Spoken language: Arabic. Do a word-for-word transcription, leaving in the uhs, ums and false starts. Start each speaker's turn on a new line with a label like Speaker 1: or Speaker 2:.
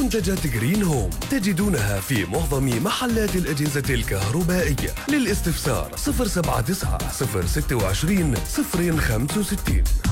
Speaker 1: منتجات جرين هوم تجدونها في معظم محلات الأجهزة الكهربائية. للاستفسار صفر سبعة تسعة صفر ستة وعشرين صفر خمسة وستين.